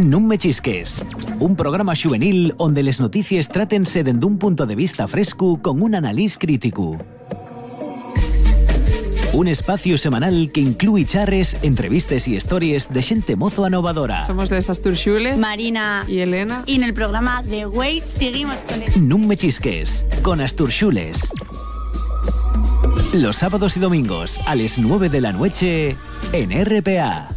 Non me chisques, un programa juvenil onde les notícies traten-se dende un punto de vista fresco con un analís crítico. Un espacio semanal que inclui charres, entrevistes y historias de xente mozo anovadora. Somos les Asturxules, Marina y Elena. Y en el programa The Way seguimos con el... Non me chisques, con Asturxules. Los sábados y domingos a las 9 de la noche en RPA.